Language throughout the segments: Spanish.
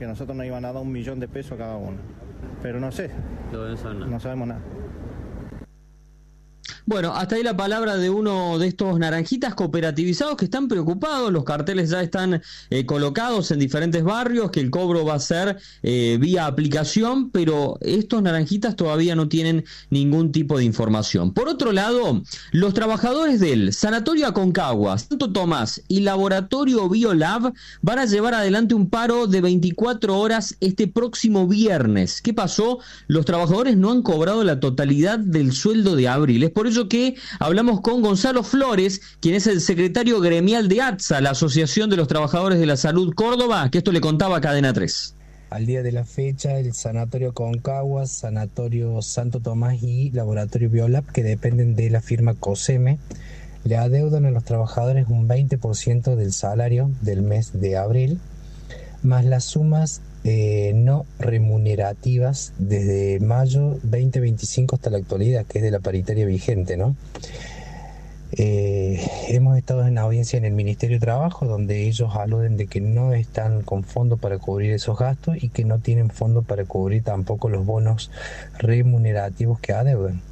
que nosotros nos iban a dar 1 millón de pesos a cada uno. Pero no sé, no sabemos nada. Bueno, hasta ahí la palabra de uno de estos naranjitas cooperativizados que están preocupados. Los carteles ya están colocados en diferentes barrios, que el cobro va a ser vía aplicación, pero estos naranjitas todavía no tienen ningún tipo de información. Por otro lado, los trabajadores del Sanatorio Aconcagua, Santo Tomás y Laboratorio Biolab van a llevar adelante un paro de 24 horas este próximo viernes. ¿Qué pasó? Los trabajadores no han cobrado la totalidad del sueldo de abril. Es por eso que hablamos con Gonzalo Flores, quien es el secretario gremial de ATSA, la Asociación de los Trabajadores de la Salud Córdoba, que esto le contaba a Cadena 3. Al día de la fecha, el Sanatorio Aconcagua, Sanatorio Santo Tomás y Laboratorio Biolab, que dependen de la firma COSEME, le adeudan a los trabajadores un 20% del salario del mes de abril, más las sumas no remunerativas desde mayo 2025 hasta la actualidad, que es de la paritaria vigente, ¿no? Hemos estado en audiencia en el Ministerio de Trabajo, donde ellos aluden de que no están con fondos para cubrir esos gastos y que no tienen fondos para cubrir tampoco los bonos remunerativos que adeudan.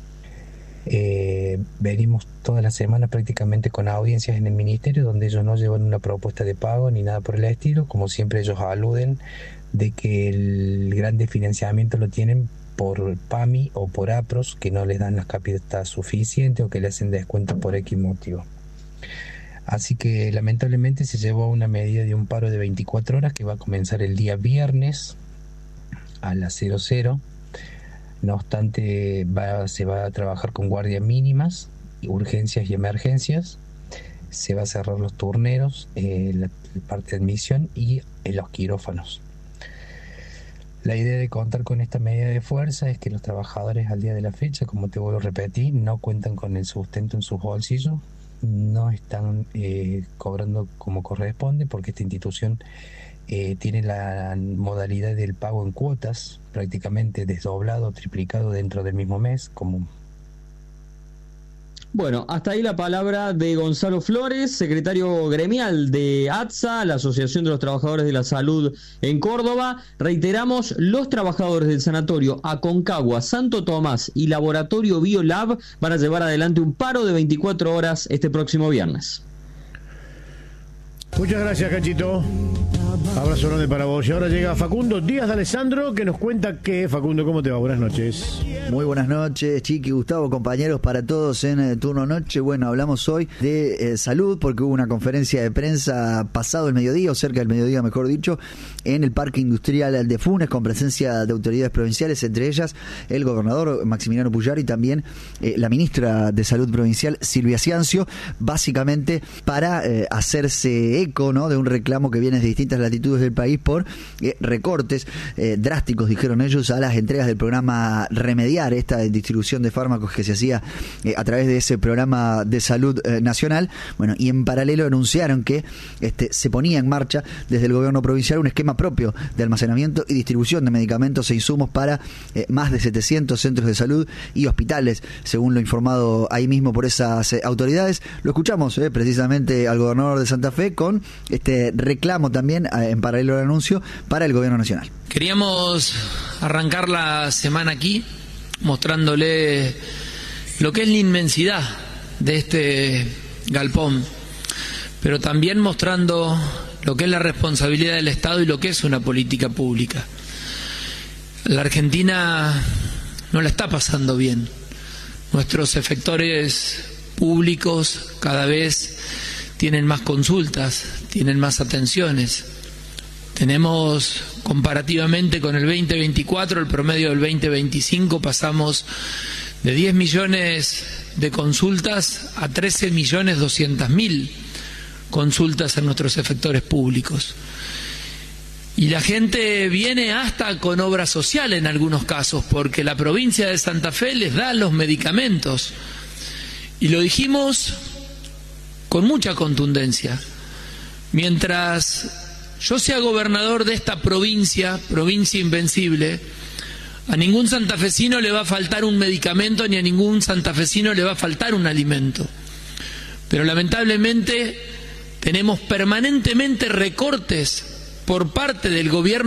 Venimos toda la semana prácticamente con audiencias en el ministerio, donde ellos no llevan una propuesta de pago ni nada por el estilo. Como siempre, ellos aluden de que el gran financiamiento lo tienen por PAMI o por APROS, que no les dan las capitas suficientes o que le hacen descuento por X motivo. Así que lamentablemente se llevó una medida de un paro de 24 horas que va a comenzar el día viernes a las 00. No obstante, se va a trabajar con guardias mínimas, urgencias y emergencias. Se va a cerrar los turneros, la parte de admisión y los quirófanos. La idea de contar con esta medida de fuerza es que los trabajadores al día de la fecha, como te vuelvo a repetir, no cuentan con el sustento en sus bolsillos, no están cobrando como corresponde, porque esta institución tiene la modalidad del pago en cuotas, prácticamente desdoblado, triplicado dentro del mismo mes, como... Bueno, hasta ahí la palabra de Gonzalo Flores, secretario gremial de ATSA, la Asociación de los Trabajadores de la Salud en Córdoba. Reiteramos, los trabajadores del Sanatorio Aconcagua, Santo Tomás y Laboratorio Biolab van a llevar adelante un paro de 24 horas este próximo viernes. Muchas gracias, Cachito. Abrazo grande para vos. Y ahora llega Facundo Díaz de Alessandro, que nos cuenta que... Facundo, ¿cómo te va? Buenas noches. Muy buenas noches, Chiqui, Gustavo, compañeros, para todos en Turno Noche. Bueno, hablamos hoy de salud, porque hubo una conferencia de prensa pasado el mediodía, o cerca del mediodía, mejor dicho, en el Parque Industrial de Funes, con presencia de autoridades provinciales, entre ellas el gobernador Maximiliano Puyar y también la ministra de Salud provincial, Silvia Ciancio, básicamente para hacerse eco, ¿no?, de un reclamo que viene de distintas latitudes del país por recortes drásticos, dijeron ellos, a las entregas del programa Remediar, esta distribución de fármacos que se hacía a través de ese programa de salud nacional. Bueno, y en paralelo anunciaron que se ponía en marcha desde el gobierno provincial un esquema propio de almacenamiento y distribución de medicamentos e insumos para más de 700 centros de salud y hospitales, según lo informado ahí mismo por esas autoridades. Lo escuchamos precisamente al gobernador de Santa Fe con este reclamo también en paralelo al anuncio para el gobierno nacional. Queríamos arrancar la semana aquí mostrándole lo que es la inmensidad de este galpón, pero también mostrando lo que es la responsabilidad del Estado y lo que es una política pública. La Argentina no la está pasando bien. Nuestros efectores públicos cada vez tienen más consultas, tienen más atenciones. Tenemos, comparativamente con el 2024, el promedio del 2025, pasamos de 10 millones de consultas a 13.200.000 consultas a nuestros efectores públicos. Y la gente viene hasta con obra social en algunos casos, porque la provincia de Santa Fe les da los medicamentos. Y lo dijimos con mucha contundencia. Mientras yo sea gobernador de esta provincia invencible, a ningún santafesino le va a faltar un medicamento, ni a ningún santafesino le va a faltar un alimento. Pero lamentablemente tenemos permanentemente recortes por parte del gobierno